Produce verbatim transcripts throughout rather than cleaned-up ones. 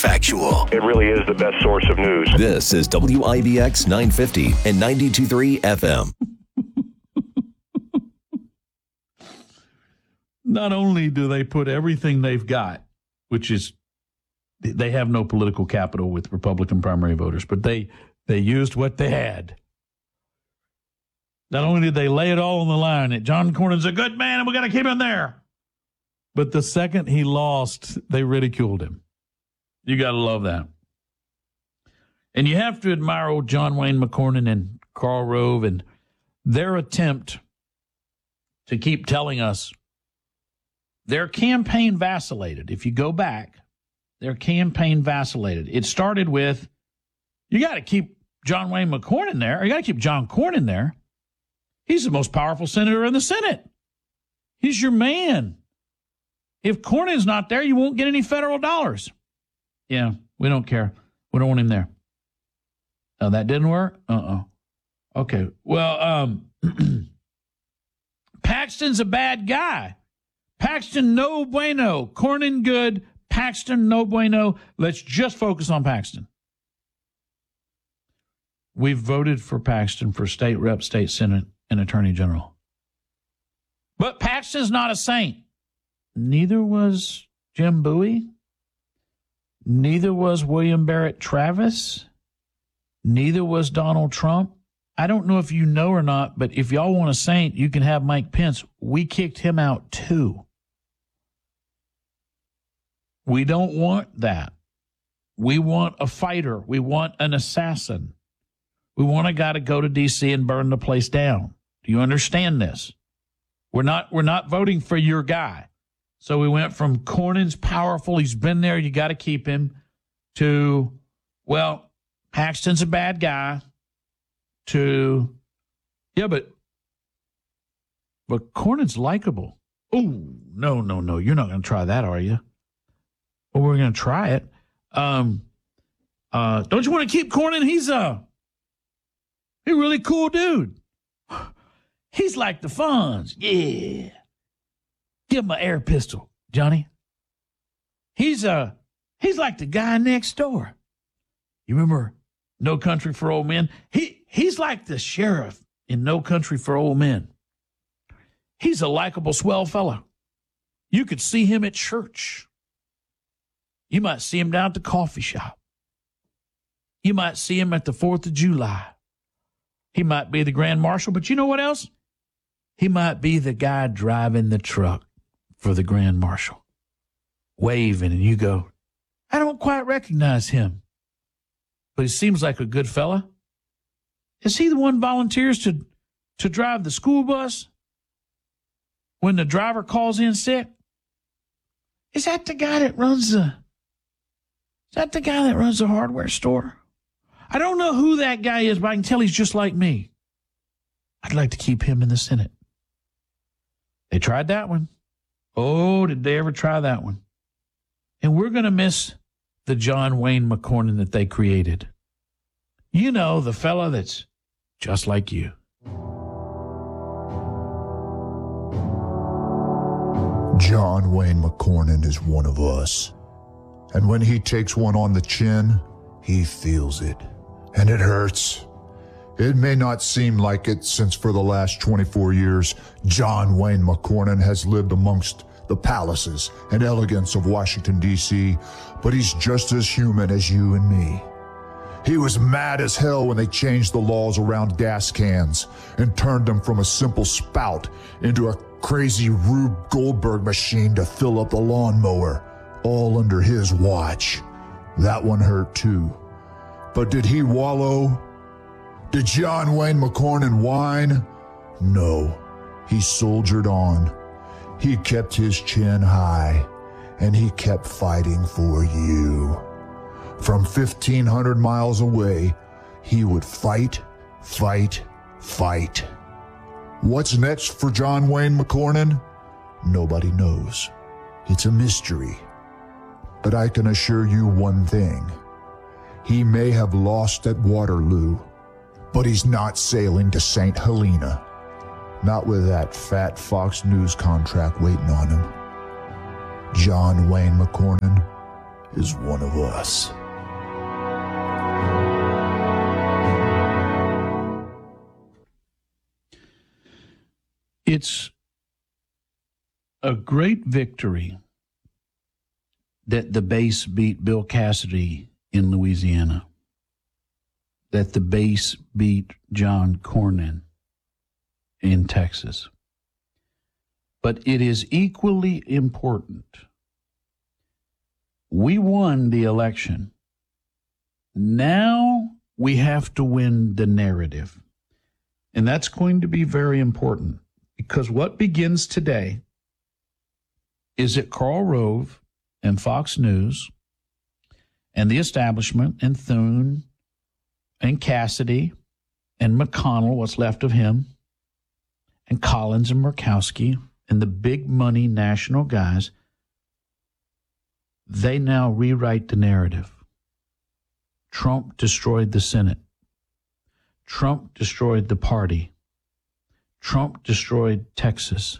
Factual. It really is the best source of news. This is W I B X nine fifty and ninety-two point three F M. Not only do they put everything they've got, which is they have no political capital with Republican primary voters, but they they used what they had. Not only did they lay it all on the line that John Cornyn's a good man and we got to keep him there, but the second he lost, they ridiculed him. You got to love that. And you have to admire old John Wayne McCornyn and Karl Rove and their attempt to keep telling us their campaign vacillated. If you go back, their campaign vacillated. It started with, you got to keep John Wayne McCornyn there, or you got to keep John Cornyn there. He's the most powerful senator in the Senate. He's your man. If Cornyn's not there, you won't get any federal dollars. Yeah, we don't care. We don't want him there. Oh, that didn't work? Uh-uh. Okay. Well, um, Paxton's a bad guy. Paxton, no bueno. Cornyn, good. Paxton, no bueno. Let's just focus on Paxton. We've voted for Paxton for state rep, state senate, and attorney general. But Paxton's not a saint. Neither was Jim Bowie. Neither was William Barrett Travis. Neither was Donald Trump. I don't know if you know or not, but if y'all want a saint, you can have Mike Pence. We kicked him out too. We don't want that. We want a fighter. We want an assassin. We want a guy to go to D C and burn the place down. Do you understand this? We're not, we're not voting for your guy. So we went from Cornyn's powerful, he's been there, you got to keep him, to, well, Paxton's a bad guy, to, yeah, but, but Cornyn's likable. Oh, no, no, no, you're not going to try that, are you? Well, we're going to try it. Um, uh, don't you want to keep Cornyn? He's a, he's a really cool dude. He's like the Fonz. Yeah. Give him an air pistol, Johnny. He's uh, he's like the guy next door. You remember No Country for Old Men? He he's like the sheriff in No Country for Old Men. He's a likable, swell fella. You could see him at church. You might see him down at the coffee shop. You might see him at the fourth of July. He might be the grand marshal, but you know what else? He might be the guy driving the truck for the grand marshal, waving, and you go, I don't quite recognize him, but he seems like a good fella. Is he the one volunteers to, to drive the school bus when the driver calls in sick? Is that the guy that runs the, is that the guy that runs the hardware store? I don't know who that guy is, but I can tell he's just like me. I'd like to keep him in the Senate. They tried that one. Oh, did they ever try that one? And we're going to miss the John Wayne McCornyn that they created. You know, the fella that's just like you. John Wayne McCornyn is one of us. And when he takes one on the chin, he feels it. And it hurts. It may not seem like it, since for the last twenty-four years, John Wayne McCornyn has lived amongst the palaces and elegance of Washington, D C, but he's just as human as you and me. He was mad as hell when they changed the laws around gas cans and turned them from a simple spout into a crazy Rube Goldberg machine to fill up the lawnmower, all under his watch. That one hurt too. But did he wallow? Did John Wayne McCornyn whine? No, he soldiered on. He kept his chin high, and he kept fighting for you. From fifteen hundred miles away, he would fight, fight, fight. What's next for John Wayne McCornyn? Nobody knows. It's a mystery. But I can assure you one thing. He may have lost at Waterloo, but he's not sailing to Saint Helena. Not with that fat Fox News contract waiting on him. John Wayne McCornyn is one of us. It's a great victory that the base beat Bill Cassidy in Louisiana, that the base beat John Cornyn in Texas. But it is equally important. We won the election. Now we have to win the narrative. And that's going to be very important, because what begins today is that Karl Rove and Fox News and the establishment and Thune and Cassidy and McConnell, what's left of him, and Collins and Murkowski and the big money national guys, they now rewrite the narrative. Trump destroyed the Senate. Trump destroyed the party. Trump destroyed Texas.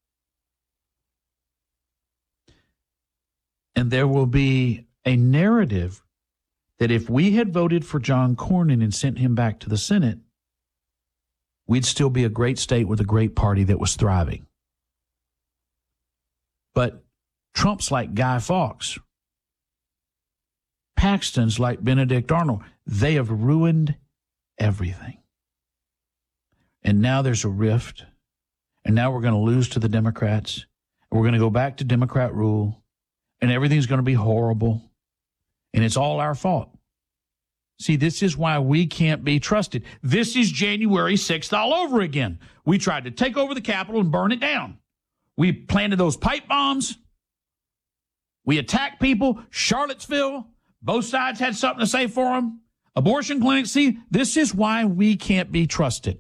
And there will be a narrative that if we had voted for John Cornyn and sent him back to the Senate, we'd still be a great state with a great party that was thriving. But Trump's like Guy Fawkes. Paxton's like Benedict Arnold. They have ruined everything. And now there's a rift. And now we're going to lose to the Democrats. And we're going to go back to Democrat rule. And everything's going to be horrible. And it's all our fault. See, this is why we can't be trusted. This is January sixth all over again. We tried to take over the Capitol and burn it down. We planted those pipe bombs. We attacked people. Charlottesville. Both sides had something to say for them. Abortion clinics. See, this is why we can't be trusted.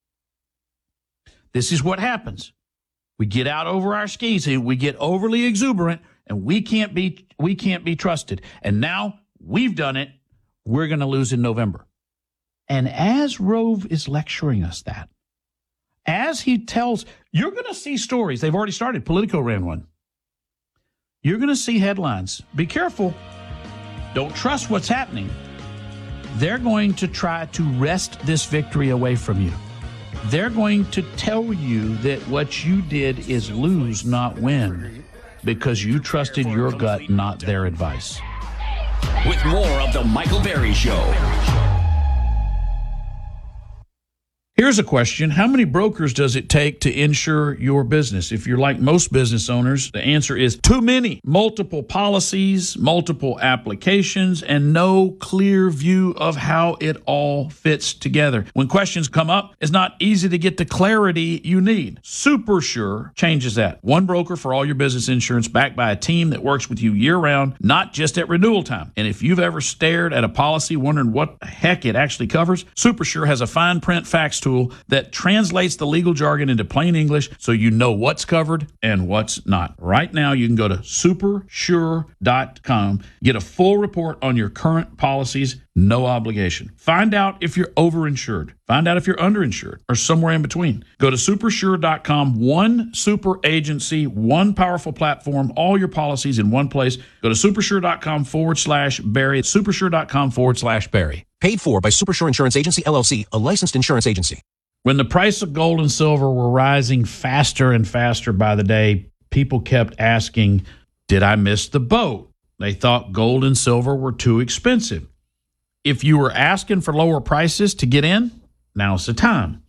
This is what happens. We get out over our skis. We get overly exuberant, and we can't be we can't be trusted. And now we've done it. We're going to lose in November. And as Rove is lecturing us that, as he tells, you're going to see stories. They've already started. Politico ran one. You're going to see headlines. Be careful. Don't trust what's happening. They're going to try to wrest this victory away from you. They're going to tell you that what you did is lose, not win, because you trusted your gut, not their advice. With more of the Michael Berry Show. Here's a question. How many brokers does it take to insure your business? If you're like most business owners, the answer is too many. Multiple policies, multiple applications, and no clear view of how it all fits together. When questions come up, it's not easy to get the clarity you need. SuperSure changes that. One broker for all your business insurance, backed by a team that works with you year-round, not just at renewal time. And if you've ever stared at a policy wondering what the heck it actually covers, SuperSure has a fine print fax tool that translates the legal jargon into plain English so you know what's covered and what's not. Right now, you can go to super sure dot com, get a full report on your current policies, no obligation. Find out if you're overinsured. Find out if you're underinsured or somewhere in between. Go to super sure dot com, one super agency, one powerful platform, all your policies in one place. Go to super sure dot com forward slash Barry. super sure dot com forward slash Barry. Paid for by SuperSure Insurance Agency, L L C, a licensed insurance agency. When the price of gold and silver were rising faster and faster by the day, people kept asking, did I miss the boat? They thought gold and silver were too expensive. If you were asking for lower prices to get in, now's the time.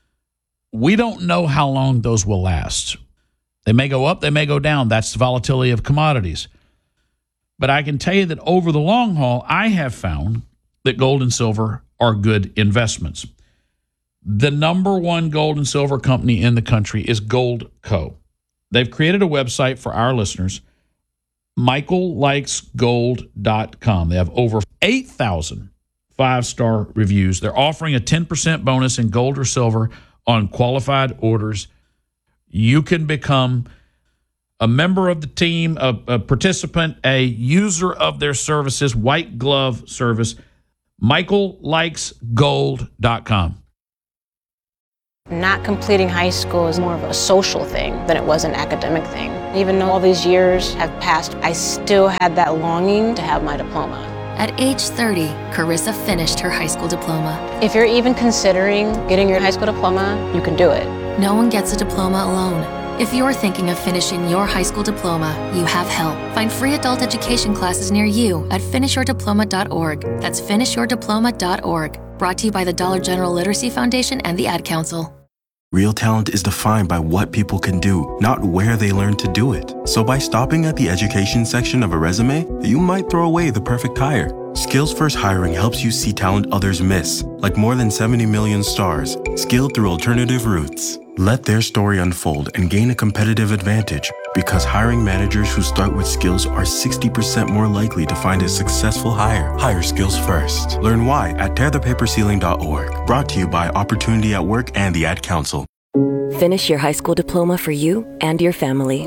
We don't know how long those will last. They may go up, they may go down. That's the volatility of commodities. But I can tell you that over the long haul, I have found that gold and silver are good investments. The number one gold and silver company in the country is Goldco. They've created a website for our listeners, michael likes gold dot com. They have over eight thousand five-star reviews. They're offering a ten percent bonus in gold or silver on qualified orders. You can become a member of the team, a, a participant, a user of their services, white glove service. michael likes gold dot com. Not completing high school is more of a social thing than it was an academic thing. Even though all these years have passed, I still had that longing to have my diploma. At age thirty, Carissa finished her high school diploma. If you're even considering getting your high school diploma, you can do it. No one gets a diploma alone. If you're thinking of finishing your high school diploma, you have help. Find free adult education classes near you at finish your diploma dot org. That's finish your diploma dot org. Brought to you by the Dollar General Literacy Foundation and the Ad Council. Real talent is defined by what people can do, not where they learn to do it. So by stopping at the education section of a resume, you might throw away the perfect hire. Skills First Hiring helps you see talent others miss, like more than seventy million stars, skilled through alternative routes. Let their story unfold and gain a competitive advantage, because hiring managers who start with skills are sixty percent more likely to find a successful hire. Hire skills first. Learn why at tear the paper ceiling dot org. Brought to you by Opportunity at Work and the Ad Council. Finish your high school diploma for you and your family.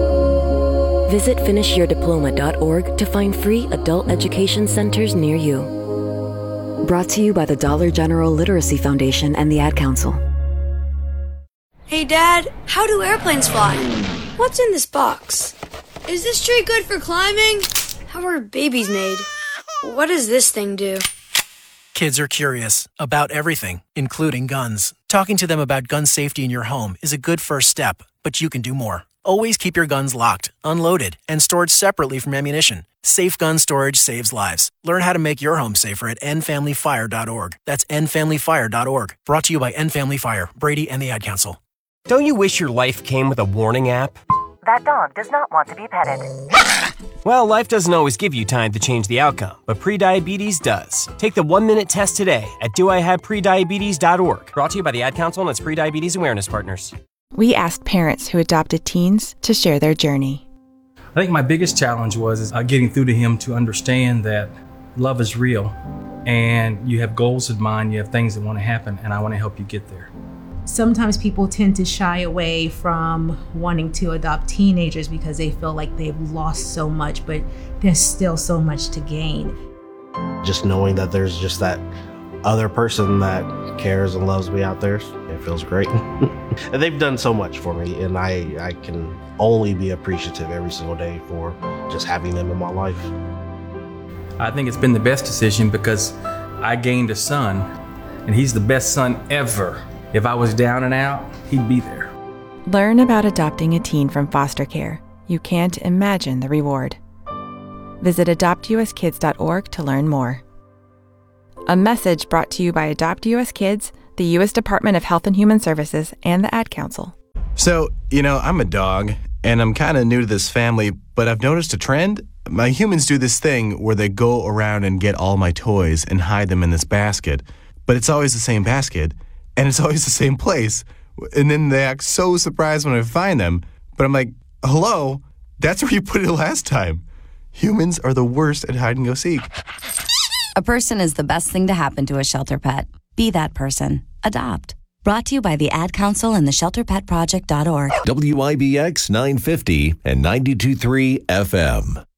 Visit finish your diploma dot org to find free adult education centers near you. Brought to you by the Dollar General Literacy Foundation and the Ad Council. Hey Dad, how do airplanes fly? What's in this box? Is this tree good for climbing? How are babies made? What does this thing do? Kids are curious about everything, including guns. Talking to them about gun safety in your home is a good first step, but you can do more. Always keep your guns locked, unloaded, and stored separately from ammunition. Safe gun storage saves lives. Learn how to make your home safer at end family fire dot org. That's end family fire dot org. Brought to you by End Family Fire, Brady, and the Ad Council. Don't you wish your life came with a warning app? That dog does not want to be petted. Well, life doesn't always give you time to change the outcome, but prediabetes does. Take the one-minute test today at do I have prediabetes dot org. Brought to you by the Ad Council and its Prediabetes Awareness Partners. We asked parents who adopted teens to share their journey. I think my biggest challenge was uh, getting through to him to understand that love is real and you have goals in mind, you have things that want to happen, and I want to help you get there. Sometimes people tend to shy away from wanting to adopt teenagers because they feel like they've lost so much, but there's still so much to gain. Just knowing that there's just that other person that cares and loves me out there, it feels great. And they've done so much for me, and I, I can only be appreciative every single day for just having them in my life. I think it's been the best decision because I gained a son, and he's the best son ever. If I was down and out, he'd be there. Learn about adopting a teen from foster care. You can't imagine the reward. Visit adopt u s kids dot org to learn more. A message brought to you by Adopt U S Kids, the U S Department of Health and Human Services, and the Ad Council. So, you know, I'm a dog, and I'm kind of new to this family, but I've noticed a trend. My humans do this thing where they go around and get all my toys and hide them in this basket, but it's always the same basket. And it's always the same place. And then they act so surprised when I find them. But I'm like, hello? That's where you put it last time. Humans are the worst at hide and go seek. A person is the best thing to happen to a shelter pet. Be that person. Adopt. Brought to you by the Ad Council and the shelter pet project dot org. W I B X nine fifty and ninety-two point three F M.